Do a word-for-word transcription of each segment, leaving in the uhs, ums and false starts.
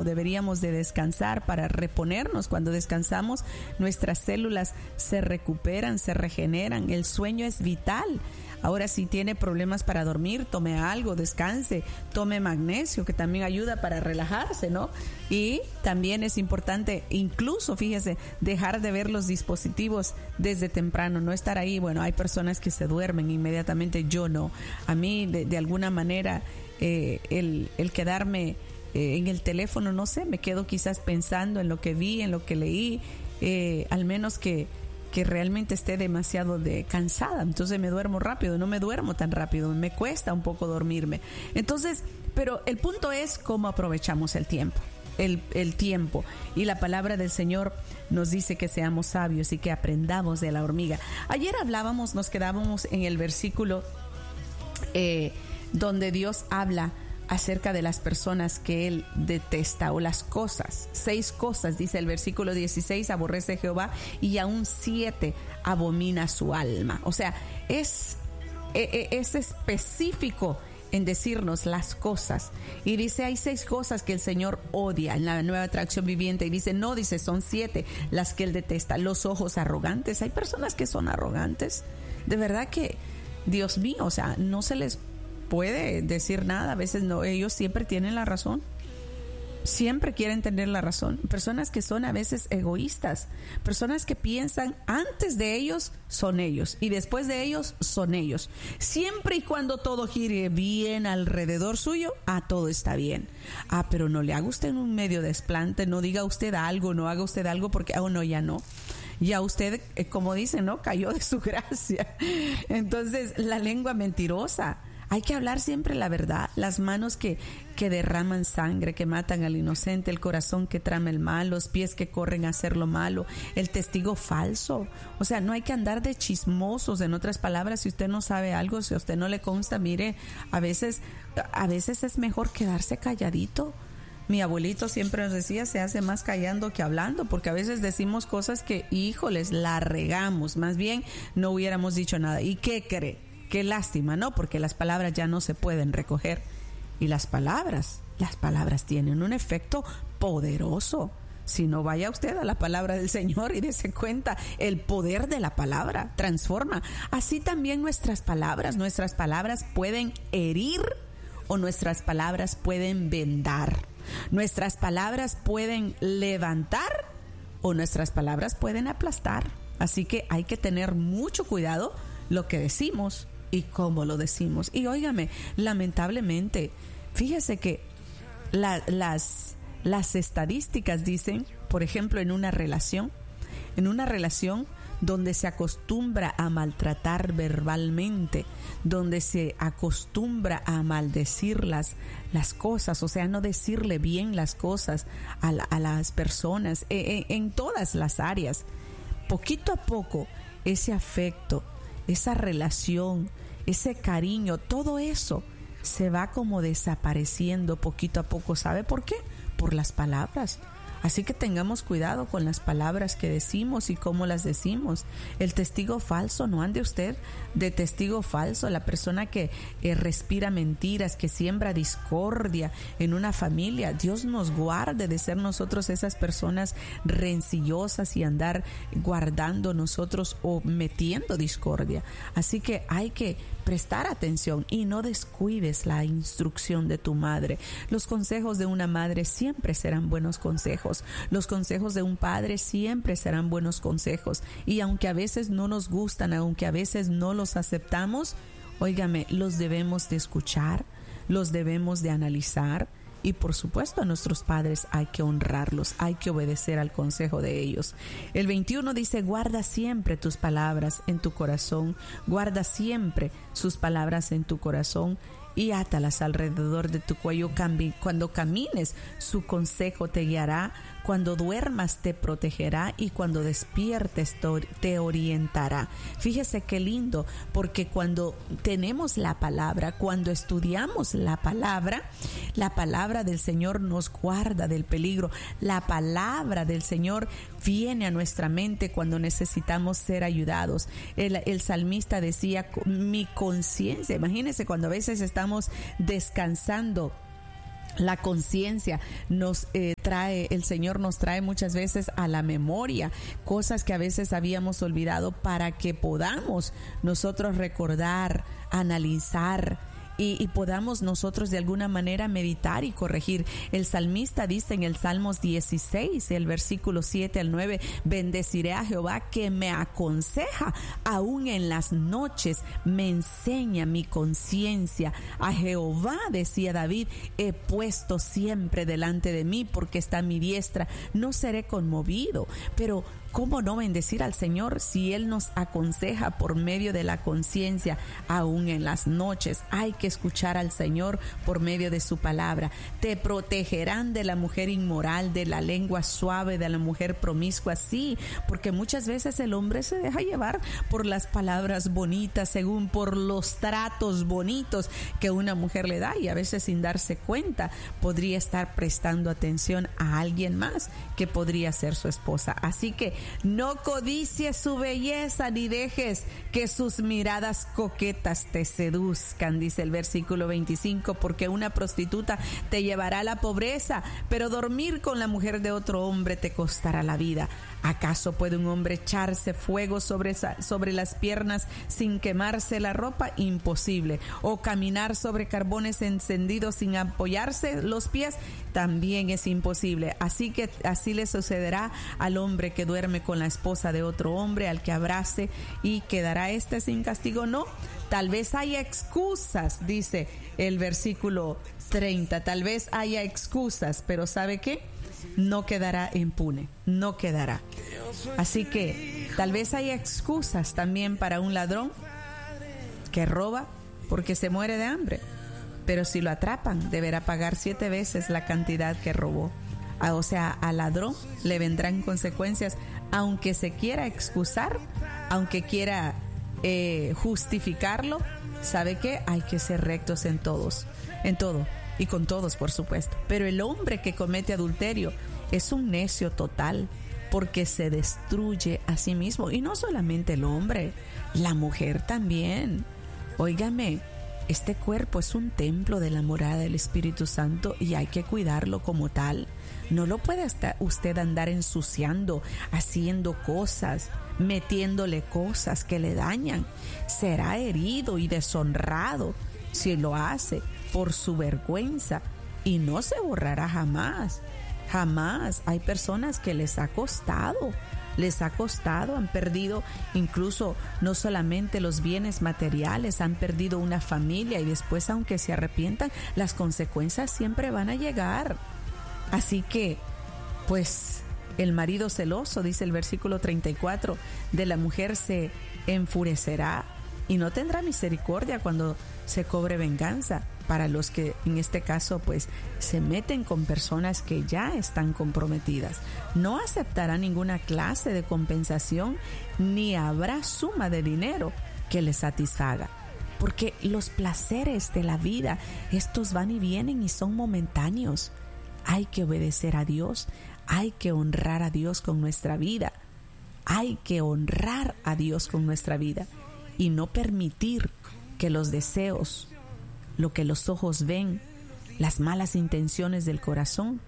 deberíamos de descansar para reponernos. Cuando descansamos, nuestras células se recuperan, se regeneran. El sueño es vital. Ahora, si tiene problemas para dormir, tome algo, descanse, tome magnesio, que también ayuda para relajarse, ¿no? Y también es importante, incluso, fíjese, dejar de ver los dispositivos desde temprano, no estar ahí. Bueno, hay personas que se duermen inmediatamente, yo no. A mí, de, de alguna manera, eh, el, el quedarme eh, en el teléfono, no sé, me quedo quizás pensando en lo que vi, en lo que leí, eh, al menos que que realmente esté demasiado de cansada, entonces me duermo rápido, no me duermo tan rápido, me cuesta un poco dormirme. Entonces, pero el punto es cómo aprovechamos el tiempo, el, el tiempo. Y la palabra del Señor nos dice que seamos sabios y que aprendamos de la hormiga. Ayer hablábamos, nos quedábamos en el versículo eh, donde Dios habla acerca de las personas que él detesta, o las cosas. Seis cosas, dice el versículo dieciséis, aborrece Jehová, y aún siete abomina su alma. O sea, es, es específico en decirnos las cosas. Y dice, hay seis cosas que el Señor odia en la Nueva Traducción Viviente. Y dice, no, dice, son siete las que él detesta. Los ojos arrogantes. Hay personas que son arrogantes. De verdad que, Dios mío, o sea, no se les puede decir nada. A veces no, ellos siempre tienen la razón, siempre quieren tener la razón. Personas que son a veces egoístas, personas que piensan antes de ellos son ellos y después de ellos son ellos. Siempre y cuando todo gire bien alrededor suyo, ah, todo está bien. Ah, pero no le haga usted un medio desplante, no diga usted algo, no haga usted algo porque, ah, oh, no, ya no. Ya usted, eh, como dicen, ¿no? Cayó de su gracia. Entonces, la lengua mentirosa. Hay que hablar siempre la verdad. Las manos que, que derraman sangre, que matan al inocente, el corazón que trama el mal, los pies que corren a hacer lo malo, el testigo falso. O sea, no hay que andar de chismosos. En otras palabras, si usted no sabe algo, si a usted no le consta, mire, a veces, a veces es mejor quedarse calladito. Mi abuelito siempre nos decía, se hace más callando que hablando, porque a veces decimos cosas que, híjoles, la regamos. Más bien, no hubiéramos dicho nada. ¿Y qué cree? Qué lástima, ¿no? Porque las palabras ya no se pueden recoger. Y las palabras, las palabras tienen un efecto poderoso. Si no, vaya usted a la palabra del Señor y dése cuenta, el poder de la palabra transforma. Así también nuestras palabras, nuestras palabras pueden herir o nuestras palabras pueden vendar. Nuestras palabras pueden levantar o nuestras palabras pueden aplastar. Así que hay que tener mucho cuidado lo que decimos y cómo lo decimos. Y óigame, lamentablemente, fíjese que la, las, las estadísticas dicen, por ejemplo, en una relación, en una relación donde se acostumbra a maltratar verbalmente, donde se acostumbra a maldecir las, las cosas, o sea, no decirle bien las cosas a, la, a las personas, en, en todas las áreas. Poquito a poco, ese afecto, esa relación, ese cariño, todo eso se va como desapareciendo poquito a poco. ¿Sabe por qué? Por las palabras. Así que tengamos cuidado con las palabras que decimos y cómo las decimos. El testigo falso, no ande usted de testigo falso, la persona que eh, respira mentiras, que siembra discordia en una familia. Dios nos guarde de ser nosotros esas personas rencillosas y andar guardando nosotros o metiendo discordia. Así que hay que prestar atención y no descuides la instrucción de tu madre. Los consejos de una madre siempre serán buenos consejos. Los consejos de un padre siempre serán buenos consejos. Y aunque a veces no nos gustan, aunque a veces no los aceptamos, óigame, los debemos de escuchar, los debemos de analizar. Y por supuesto a nuestros padres hay que honrarlos, hay que obedecer al consejo de ellos. El veintiuno dice, guarda siempre tus palabras en tu corazón, guarda siempre sus palabras en tu corazón y átalas alrededor de tu cuello. Cuando camines, su consejo te guiará, cuando duermas te protegerá y cuando despiertes te orientará. Fíjese qué lindo, porque cuando tenemos la palabra, cuando estudiamos la palabra, la palabra del Señor nos guarda del peligro. La palabra del Señor viene a nuestra mente cuando necesitamos ser ayudados. El, el salmista decía, mi conciencia, imagínense cuando a veces estamos descansando La conciencia nos eh, trae, el Señor nos trae muchas veces a la memoria cosas que a veces habíamos olvidado para que podamos nosotros recordar, analizar y, y podamos nosotros de alguna manera meditar y corregir. El salmista dice en el Salmos dieciséis, el versículo siete al nueve, bendeciré a Jehová que me aconseja, aún en las noches me enseña mi conciencia. A Jehová, decía David, he puesto siempre delante de mí porque está a mi diestra, no seré conmovido. Pero ¿cómo no bendecir al Señor si Él nos aconseja por medio de la conciencia? Aún en las noches hay que escuchar al Señor por medio de su palabra. Te protegerán de la mujer inmoral, de la lengua suave, de la mujer promiscua. Sí, porque muchas veces el hombre se deja llevar por las palabras bonitas, según por los tratos bonitos que una mujer le da, y a veces sin darse cuenta podría estar prestando atención a alguien más que podría ser su esposa. Así que no codicies su belleza ni dejes que sus miradas coquetas te seduzcan, dice el versículo veinticinco, porque una prostituta te llevará a la pobreza, pero dormir con la mujer de otro hombre te costará la vida. ¿Acaso puede un hombre echarse fuego sobre, sobre las piernas sin quemarse la ropa? Imposible. ¿O caminar sobre carbones encendidos sin apoyarse los pies? También es imposible. Así que así le sucederá al hombre que duerme con la esposa de otro hombre, al que abrace, y quedará éste sin castigo. No, tal vez haya excusas, dice el versículo treinta, tal vez haya excusas, pero ¿sabe qué? No quedará impune, no quedará. Así que tal vez haya excusas también para un ladrón que roba porque se muere de hambre, pero si lo atrapan deberá pagar siete veces la cantidad que robó. O sea, al ladrón le vendrán consecuencias, aunque se quiera excusar, aunque quiera eh, justificarlo. ¿Sabe qué? Hay que ser rectos en todos, en todo. Y con todos, por supuesto. Pero el hombre que comete adulterio es un necio total, porque se destruye a sí mismo. Y no solamente el hombre, la mujer también. Óigame, este cuerpo es un templo de la morada del Espíritu Santo y hay que cuidarlo como tal. No lo puede hasta usted andar ensuciando, haciendo cosas, metiéndole cosas que le dañan. Será herido y deshonrado si lo hace por su vergüenza, y no se borrará jamás, jamás. Hay personas que les ha costado, les ha costado, han perdido incluso no solamente los bienes materiales, han perdido una familia, y después, aunque se arrepientan, las consecuencias siempre van a llegar. Así que, pues, el marido celoso, dice el versículo treinta y cuatro, de la mujer se enfurecerá y no tendrá misericordia cuando se cobre venganza. Para los que en este caso pues se meten con personas que ya están comprometidas, no aceptará ninguna clase de compensación, ni habrá suma de dinero que les satisfaga, porque los placeres de la vida, estos van y vienen y son momentáneos. Hay que obedecer a Dios, hay que honrar a Dios con nuestra vida, hay que honrar a Dios con nuestra vida y no permitir que los deseos, lo que los ojos ven, las malas intenciones del corazón,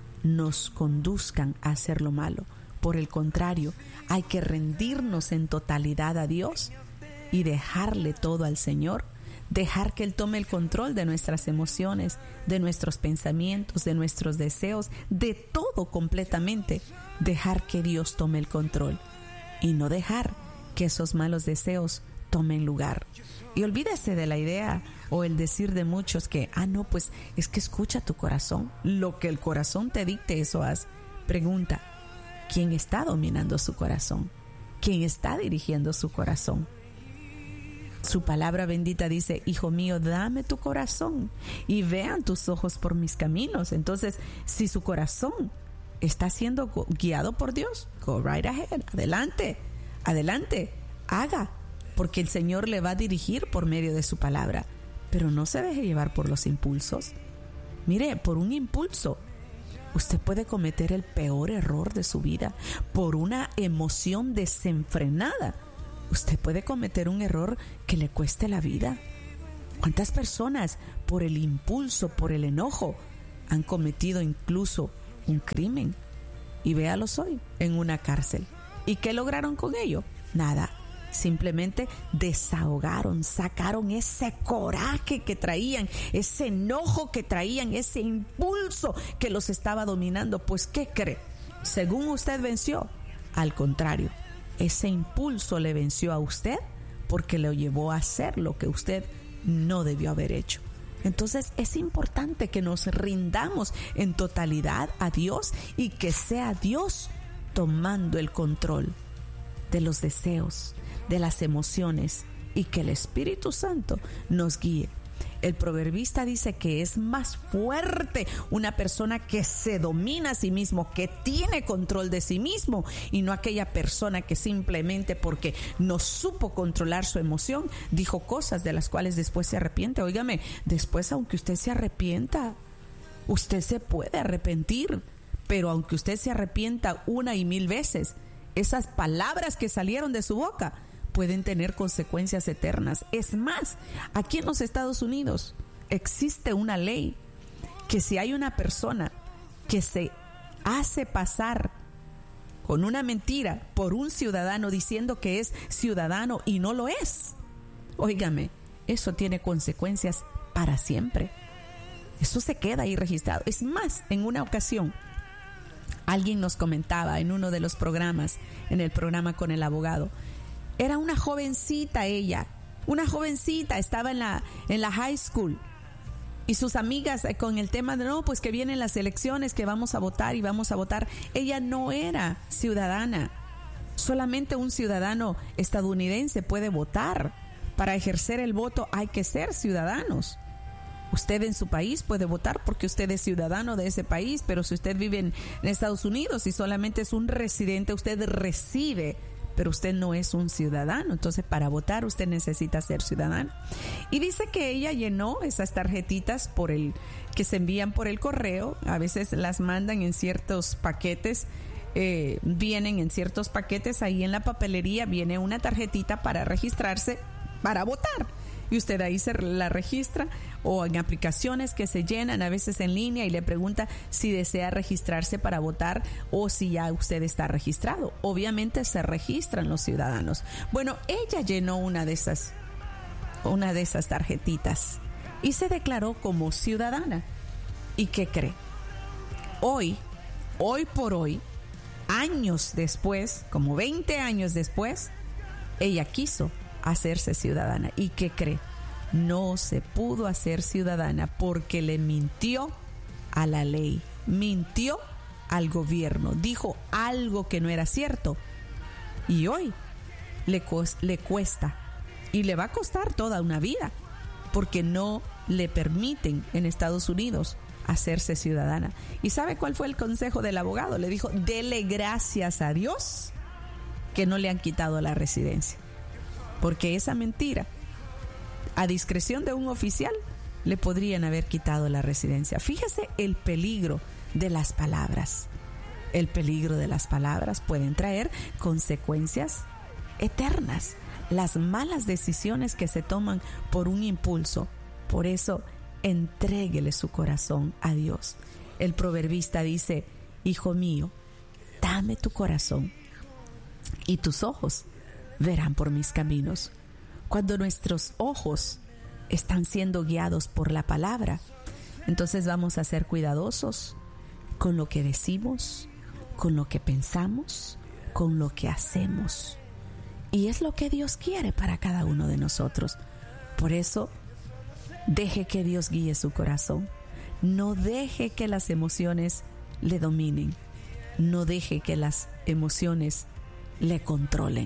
nos conduzcan a hacer lo malo. Por el contrario, hay que rendirnos en totalidad a Dios y dejarle todo al Señor, dejar que Él tome el control de nuestras emociones, de nuestros pensamientos, de nuestros deseos, de todo completamente. Dejar que Dios tome el control y no dejar que esos malos deseos tomen lugar. Y olvídese de la idea o el decir de muchos que, ah, no, pues es que escucha tu corazón. Lo que el corazón te dicte, eso haz. Pregunta, ¿quién está dominando su corazón? ¿Quién está dirigiendo su corazón? Su palabra bendita dice, hijo mío, dame tu corazón y vean tus ojos por mis caminos. Entonces, si su corazón está siendo guiado por Dios, go right ahead, adelante, adelante, haga. Porque el Señor le va a dirigir por medio de su palabra. Pero no se deje llevar por los impulsos. Mire, por un impulso, usted puede cometer el peor error de su vida. Por una emoción desenfrenada, usted puede cometer un error que le cueste la vida. ¿Cuántas personas, por el impulso, por el enojo, han cometido incluso un crimen. Y véalos hoy en una cárcel. ¿Y qué lograron con ello? Nada. Simplemente desahogaron, sacaron ese coraje que traían, ese enojo que traían, ese impulso que los estaba dominando. Pues, ¿qué cree? Según usted venció, al contrario, ese impulso le venció a usted porque lo llevó a hacer lo que usted no debió haber hecho. Entonces es importante que nos rindamos en totalidad a Dios y que sea Dios tomando el control de los deseos, de las emociones, y que el Espíritu Santo nos guíe. El proverbista dice que es más fuerte una persona que se domina a sí mismo, que tiene control de sí mismo, y no aquella persona que simplemente porque no supo controlar su emoción, dijo cosas de las cuales después se arrepiente. Óigame, después aunque usted se arrepienta, usted se puede arrepentir, pero aunque usted se arrepienta una y mil veces, esas palabras que salieron de su boca pueden tener consecuencias eternas. Es más, aquí en los Estados Unidos existe una ley que si hay una persona que se hace pasar con una mentira por un ciudadano diciendo que es ciudadano y no lo es, óigame, eso tiene consecuencias para siempre. Eso se queda ahí registrado. Es más, en una ocasión alguien nos comentaba en uno de los programas, en el programa con el abogado, era una jovencita ella, una jovencita, estaba en la, en la high school, y sus amigas eh, con el tema de no, pues que vienen las elecciones, que vamos a votar y vamos a votar. Ella no era ciudadana, solamente un ciudadano estadounidense puede votar. Para ejercer el voto hay que ser ciudadanos. Usted en su país puede votar porque usted es ciudadano de ese país, pero si usted vive en, en Estados Unidos y solamente es un residente, usted recibe, pero usted no es un ciudadano. Entonces, para votar usted necesita ser ciudadano. Y dice que ella llenó esas tarjetitas por el que se envían por el correo. A veces las mandan en ciertos paquetes, eh, vienen en ciertos paquetes. Ahí en la papelería viene una tarjetita para registrarse para votar. Y usted ahí se la registra, o en aplicaciones que se llenan a veces en línea y le pregunta si desea registrarse para votar o si ya usted está registrado. Obviamente se registran los ciudadanos. Bueno, ella llenó una de esas, una de esas tarjetitas y se declaró como ciudadana. ¿Y qué cree? Hoy, hoy por hoy, años después, como veinte años después, ella quiso hacerse ciudadana. ¿Y qué cree? No se pudo hacer ciudadana porque le mintió a la ley, mintió al gobierno, dijo algo que no era cierto, y hoy le, cos- le cuesta y le va a costar toda una vida porque no le permiten en Estados Unidos hacerse ciudadana. ¿Y sabe cuál fue el consejo del abogado? Le dijo, dele gracias a Dios que no le han quitado la residencia. Porque esa mentira, a discreción de un oficial, le podrían haber quitado la residencia. Fíjese el peligro de las palabras. El peligro de las palabras pueden traer consecuencias eternas. Las malas decisiones que se toman por un impulso. Por eso, entréguele su corazón a Dios. El proverbista dice, hijo mío, dame tu corazón y tus ojos verán por mis caminos. Cuando nuestros ojos están siendo guiados por la palabra, entonces vamos a ser cuidadosos con lo que decimos, con lo que pensamos, con lo que hacemos. Y es lo que Dios quiere para cada uno de nosotros. Por eso, deje que Dios guíe su corazón. No deje que las emociones le dominen. No deje que las emociones le controlen.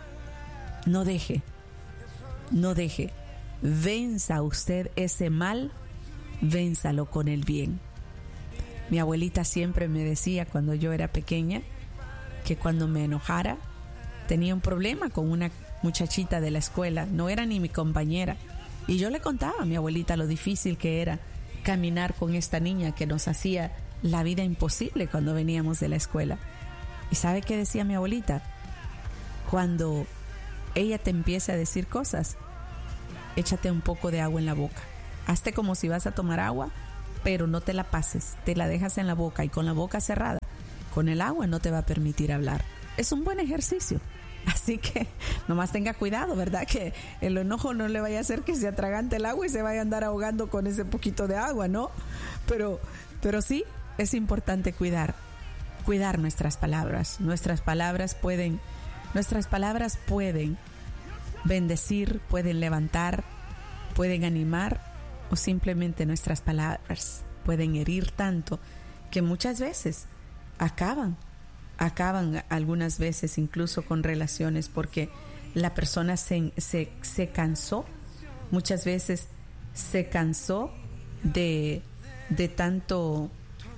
No deje, no deje. Venza usted ese mal, vénzalo con el bien. Mi abuelita siempre me decía cuando yo era pequeña que cuando me enojara tenía un problema con una muchachita de la escuela, no era ni mi compañera, y yo le contaba a mi abuelita lo difícil que era caminar con esta niña que nos hacía la vida imposible cuando veníamos de la escuela. ¿Y sabe qué decía mi abuelita? Cuando ella te empieza a decir cosas, échate un poco de agua en la boca. Hazte como si vas a tomar agua pero no te la pases, te la dejas en la boca y con la boca cerrada, con el agua no te va a permitir hablar. Es un buen ejercicio. Así que nomás tenga cuidado, ¿verdad? Que el enojo no le vaya a hacer que se atragante el agua y se vaya a andar ahogando con ese poquito de agua, ¿no? Pero, pero sí, es importante cuidar, cuidar nuestras palabras. Nuestras palabras pueden, nuestras palabras pueden bendecir, pueden levantar, pueden animar, o simplemente nuestras palabras pueden herir tanto que muchas veces acaban. Acaban algunas veces incluso con relaciones porque la persona se, se, se cansó, muchas veces se cansó de, de tanto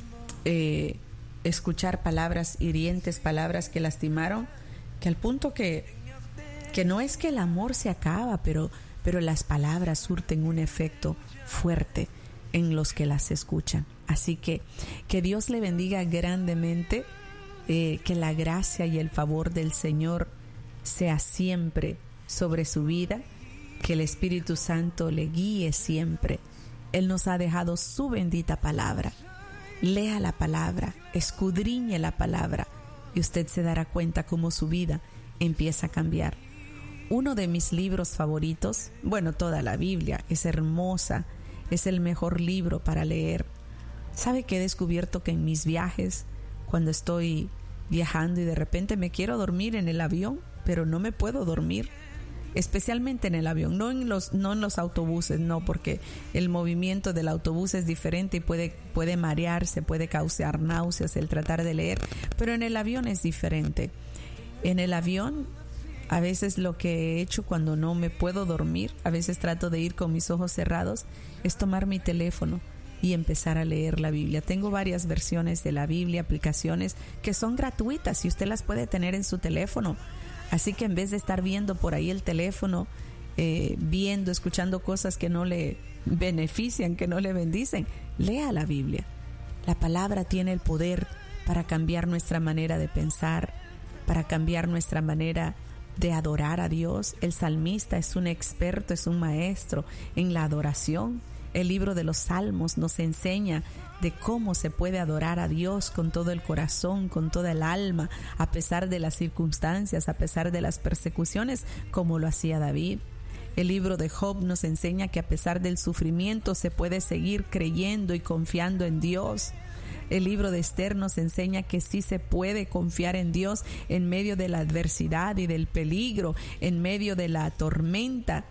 eh, escuchar palabras hirientes, palabras que lastimaron, que al punto que, que no es que el amor se acaba, pero, pero las palabras surten un efecto fuerte en los que las escuchan. Así que que Dios le bendiga grandemente. Eh, que la gracia y el favor del Señor sea siempre sobre su vida, que el Espíritu Santo le guíe siempre. Él nos ha dejado su bendita palabra. Lea la palabra, escudriñe la palabra y usted se dará cuenta cómo su vida empieza a cambiar. Uno de mis libros favoritos, bueno, toda la Biblia es hermosa, es el mejor libro para leer. ¿Sabe que he descubierto que en mis viajes, cuando estoy viajando y de repente me quiero dormir en el avión, pero no me puedo dormir, especialmente en el avión, no en los, no en los autobuses, no, porque el movimiento del autobús es diferente y puede, puede marearse, puede causar náuseas el tratar de leer, pero en el avión es diferente. En el avión, a veces lo que he hecho cuando no me puedo dormir, a veces trato de ir con mis ojos cerrados, es tomar mi teléfono y empezar a leer la Biblia. Tengo varias versiones de la Biblia, aplicaciones que son gratuitas y usted las puede tener en su teléfono. Así que en vez de estar viendo por ahí el teléfono, eh, viendo, escuchando cosas que no le benefician, que no le bendicen, lea la Biblia. La palabra tiene el poder para cambiar nuestra manera de pensar, para cambiar nuestra manera de adorar a Dios. El salmista es un experto, es un maestro en la adoración. El libro de los Salmos nos enseña de cómo se puede adorar a Dios con todo el corazón, con toda el alma, a pesar de las circunstancias, a pesar de las persecuciones, como lo hacía David. El libro de Job nos enseña que a pesar del sufrimiento se puede seguir creyendo y confiando en Dios. El libro de Esther nos enseña que sí se puede confiar en Dios en medio de la adversidad y del peligro, en medio de la tormenta,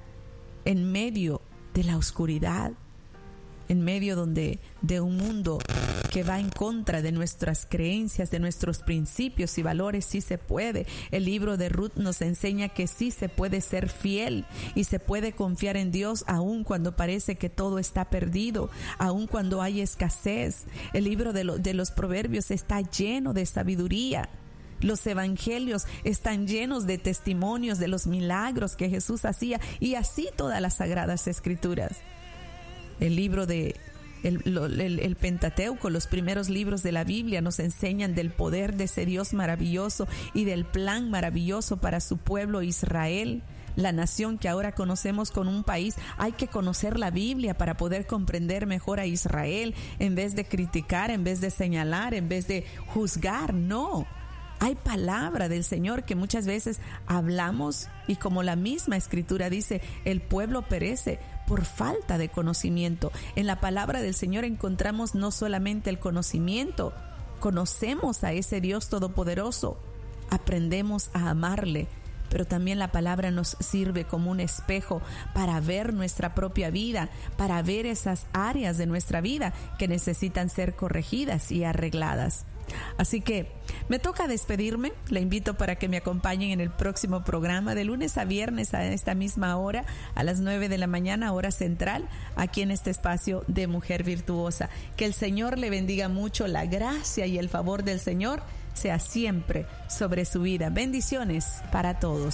en medio de la oscuridad, en medio donde, de un mundo que va en contra de nuestras creencias, de nuestros principios y valores. Sí se puede. El libro de Ruth nos enseña que sí se puede ser fiel y se puede confiar en Dios aun cuando parece que todo está perdido, aun cuando hay escasez. El libro de, lo, de los Proverbios está lleno de sabiduría. Los evangelios están llenos de testimonios de los milagros que Jesús hacía, y así todas las sagradas escrituras. El libro de el, el, el Pentateuco, los primeros libros de la Biblia, nos enseñan del poder de ese Dios maravilloso y del plan maravilloso para su pueblo Israel, la nación que ahora conocemos como un país. Hay que conocer la Biblia para poder comprender mejor a Israel, en vez de criticar, en vez de señalar, en vez de juzgar. No. Hay palabra del Señor que muchas veces hablamos y, como la misma Escritura dice, el pueblo perece por falta de conocimiento. En la palabra del Señor encontramos no solamente el conocimiento, conocemos a ese Dios todopoderoso, aprendemos a amarle, pero también la palabra nos sirve como un espejo para ver nuestra propia vida, para ver esas áreas de nuestra vida que necesitan ser corregidas y arregladas. Así que me toca despedirme. Le invito para que me acompañen en el próximo programa de lunes a viernes a esta misma hora, a las nueve de la mañana, hora central, aquí en este espacio de Mujer Virtuosa. Que el Señor le bendiga mucho. La gracia y el favor del Señor sea siempre sobre su vida. Bendiciones para todos.